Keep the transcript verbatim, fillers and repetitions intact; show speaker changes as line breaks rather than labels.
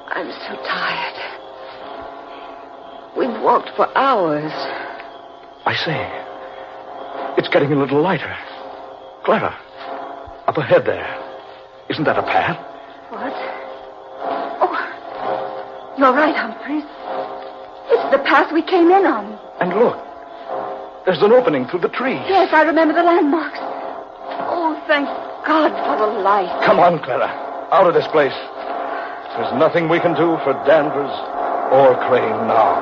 I'm so tired. We've walked for hours.
I say, it's getting a little lighter. Clara, up ahead there. Isn't that a path?
What? Oh, you're right, Humphreys. It's the path we came in on.
And look, there's an opening through the trees.
Yes, I remember the landmarks. Oh, thank God for the light.
Come on, Clara. Out of this place. There's nothing we can do for Danvers or Crane now.